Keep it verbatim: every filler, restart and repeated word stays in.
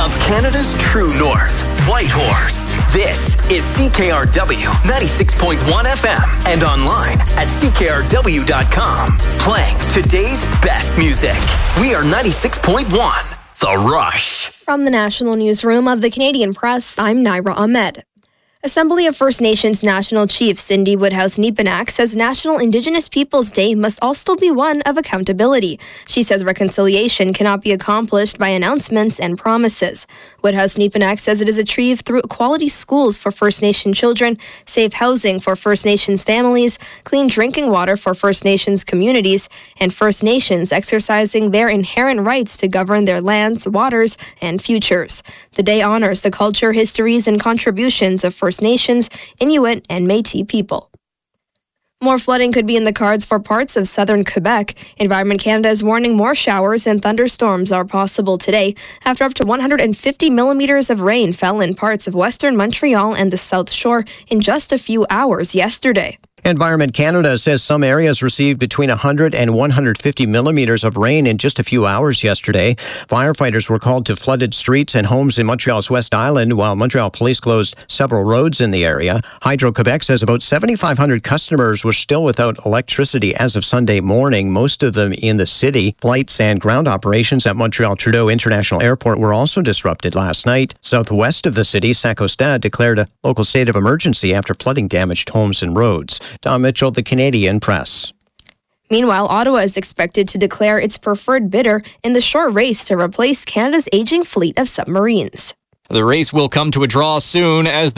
of Canada's true north, Whitehorse. This is C K R W ninety-six point one F M and online at C K R W dot com. Playing today's best music. We are ninety-six point one, The Rush. From the National Newsroom of the Canadian Press, I'm Naira Ahmed. Assembly of First Nations National Chief Cindy Woodhouse-Nepenak says National Indigenous Peoples Day must also be one of accountability. She says reconciliation cannot be accomplished by announcements and promises. Woodhouse-Nepenak says it is achieved through quality schools for First Nation children, safe housing for First Nations families, clean drinking water for First Nations communities, and First Nations exercising their inherent rights to govern their lands, waters, and futures. The day honors the culture, histories, and contributions of First First Nations, Inuit, and Métis people. More flooding could be in the cards for parts of southern Quebec. Environment Canada is warning more showers and thunderstorms are possible today after up to one hundred fifty millimeters of rain fell in parts of western Montreal and the South Shore in just a few hours yesterday. Environment Canada says some areas received between one hundred and one hundred fifty millimeters of rain in just a few hours yesterday. Firefighters were called to flooded streets and homes in Montreal's West Island, while Montreal police closed several roads in the area. Hydro-Quebec says about seventy-five hundred customers were still without electricity as of Sunday morning, most of them in the city. Flights and ground operations at Montreal Trudeau International Airport were also disrupted last night. Southwest of the city, Saint-Costa declared a local state of emergency after flooding damaged homes and roads. Tom Mitchell, the Canadian Press. Meanwhile, Ottawa is expected to declare its preferred bidder in the short race to replace Canada's aging fleet of submarines. The race will come to a draw soon as